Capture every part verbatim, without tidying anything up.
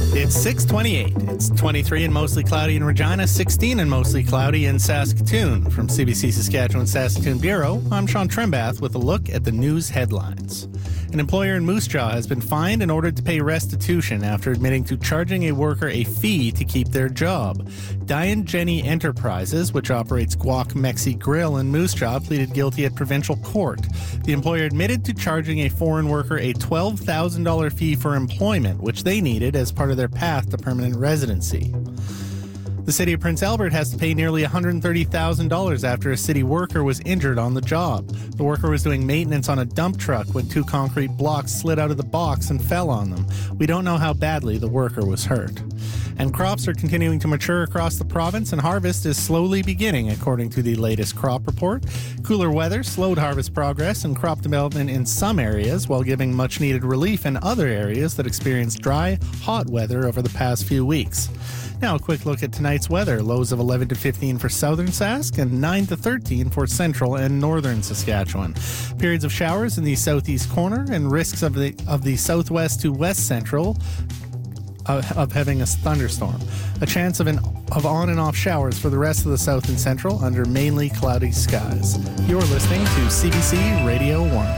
It's six twenty-eight. It's twenty-three and mostly cloudy in Regina, sixteen and mostly cloudy in Saskatoon. From C B C Saskatchewan Saskatoon Bureau, I'm Sean Trimbath with a look at the news headlines. An employer in Moose Jaw has been fined and ordered to pay restitution after admitting to charging a worker a fee to keep their job. Diane Jenny Enterprises, which operates Guac Mexi Grill in Moose Jaw, pleaded guilty at provincial court. The employer admitted to charging a foreign worker a twelve thousand dollars fee for employment, which they needed as part of their path to permanent residency. The city of Prince Albert has to pay nearly one hundred thirty thousand dollars after a city worker was injured on the job. The worker was doing maintenance on a dump truck when two concrete blocks slid out of the box and fell on them. We don't know how badly the worker was hurt. And crops are continuing to mature across the province, and harvest is slowly beginning, according to the latest crop report. Cooler weather slowed harvest progress and crop development in some areas, while giving much-needed relief in other areas that experienced dry, hot weather over the past few weeks. Now a quick look at tonight's weather. Lows of eleven to fifteen for southern Sask and nine to thirteen for central and northern Saskatchewan. Periods of showers in the southeast corner and risks of the of the southwest to west central of, of having a thunderstorm. A chance of an of on and off showers for the rest of the south and central under mainly cloudy skies. You're listening to C B C Radio one.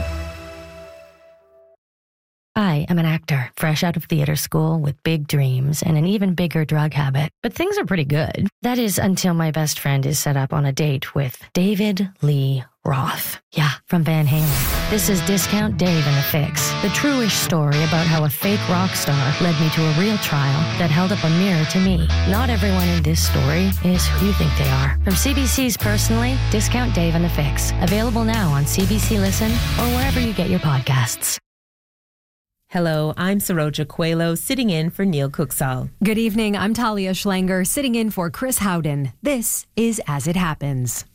I am an actor, fresh out of theater school with big dreams and an even bigger drug habit. But things are pretty good. That is until my best friend is set up on a date with David Lee Roth. Yeah, from Van Halen. This is Discount Dave and the Fix, the true-ish story about how a fake rock star led me to a real trial that held up a mirror to me. Not everyone in this story is who you think they are. From C B C's Personally, Discount Dave and the Fix. Available now on C B C Listen or wherever you get your podcasts. Hello, I'm Saroja Coelho, sitting in for Neil Cooksall. Good evening, I'm Talia Schlanger, sitting in for Chris Howden. This is As It Happens.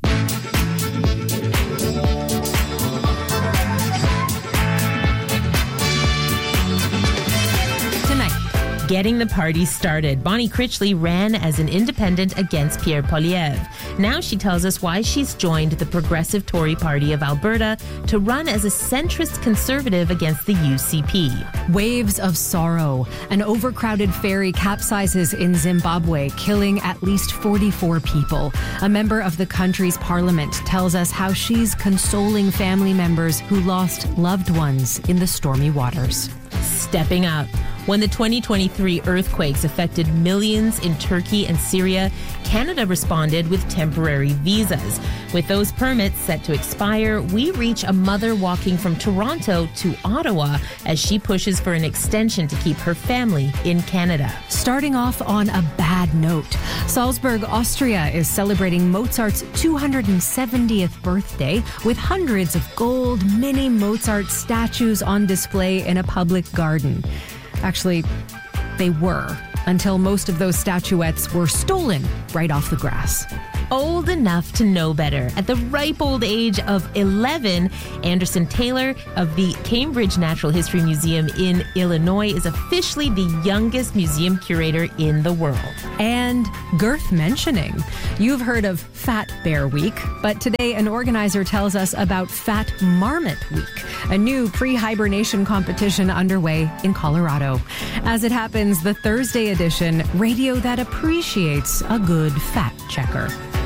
Getting the party started, Bonnie Critchley ran as an independent against Pierre Poilievre. Now she tells us why she's joined the Progressive Tory Party of Alberta to run as a centrist conservative against the U C P. Waves of sorrow. An overcrowded ferry capsizes in Zimbabwe, killing at least forty-four people. A member of the country's parliament tells us how she's consoling family members who lost loved ones in the stormy waters. Stepping up. When the twenty twenty-three earthquakes affected millions in Turkey and Syria, Canada responded with temporary visas. With those permits set to expire, we reach a mother walking from Toronto to Ottawa as she pushes for an extension to keep her family in Canada. Starting off on a bad note, Salzburg, Austria is celebrating Mozart's two hundred seventieth birthday with hundreds of gold mini Mozart statues on display in a public garden. Actually, they were, until most of those statuettes were stolen right off the grass. Old enough to know better. At the ripe old age of eleven, Anderson Taylor of the Cambridge Natural History Museum in Illinois is officially the youngest museum curator in the world. And girth mentioning. You've heard of Fat Bear Week, but today an organizer tells us about Fat Marmot Week, a new pre-hibernation competition underway in Colorado. As it happens, the Thursday edition, radio that appreciates a good fat checker.